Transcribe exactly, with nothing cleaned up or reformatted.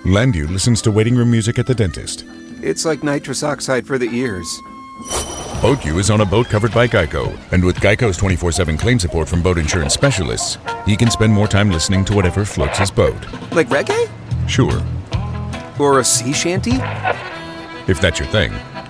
Landu listens to waiting room music at the dentist. It's like nitrous oxide for the ears. BoatU is on a boat covered by Geico, and with Geico's twenty-four seven claim support from boat insurance specialists, he can spend more time listening to whatever floats his boat. Like reggae? Sure. Or a sea shanty? If that's your thing.